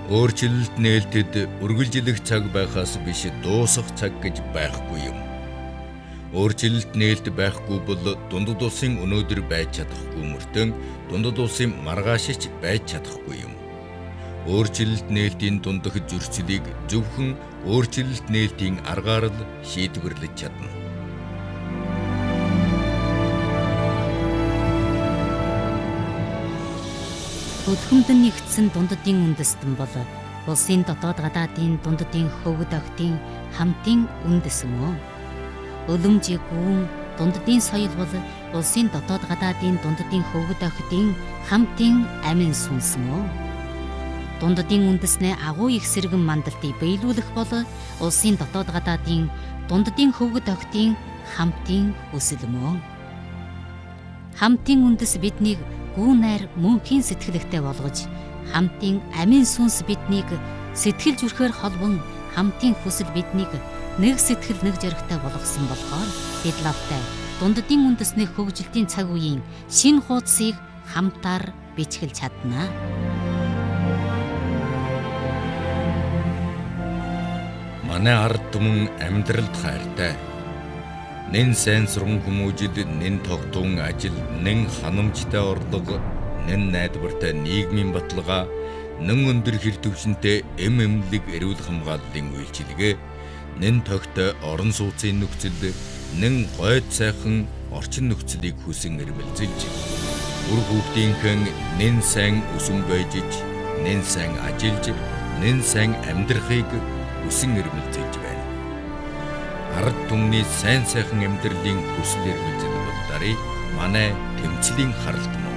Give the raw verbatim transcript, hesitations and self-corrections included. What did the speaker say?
Өөрчлөлт нээлтэд үргэлжлэх цаг байхаас биш дуусах цаг гэж байхгүй юм. Өөрчлөлт нээлт байхгүй бол дундад улсын өнөөдөр байж чадахгүй мөртөө дундад улсын маргаашич байж чадахгүй юм. Өөрчлөлт нээлтийн дундах зөрчлийг зөвхөн өөрчлөлт нээлтийн аргаар л шийдвэрлэж чадна. Өдгөмдөн нэгдсэн дундадын үндэстэн бол улсын дотоод гадаадын дундадын хөвгд охидын хамтын үндэс мөн. Өлөмжийг гүн дундадын соёл бол улсын дотоод гадаадын дундадын хөвгд охидын хамтын амин сүнс мөн. Дундадын үндэснээ агуу их сэргэн мандалтыг биелүүлэх бол улсын дотоод гадаадын дундадын хөвгд охидын хамтын хүсэл мөн. Хамтын үндэс биднийг гүн найр мөнхийн сэтгэлэгтэй болгож, хамтын амин сүнс биднийг сэтгэл зүрхээр холбон, хамтын хүсэл биднийг нэг сэтгэл нэг зоригтой болгосон болохоор бид лавтай дундадын үндэсний хөгжилтийн цаг үеийн шинэ хуудсыг хамтаар бичгэлж чадна. Манай ард түмэн амьдралд хайртай. Нэн сайн сурган хүмүүжил, нэн тогтун ажил, нэн ханамжтай орлого, нэн найдвартай нийгмийн баталгаа, нэн өндөр хэр түвшинтэй эм эмнэлэг эрүүл хамгааллын үйлчилгээ, нэн тогтой орон сууцын нөхцөл, нэн гойд сайхан орчин нөхцөлийг хүсэн эрмэлзэж, үр хүүхдийнхээ нэн сайн өсөн бойжиж, нэн сайн ажиллаж, нэн сайн амьдрахыг хүсэн эрмэлзэж байна. Ард түмний сайн сайхан амьдралын хүсэл эрмэлзэл бол дарыг манай тэмцлийн харалт мөн.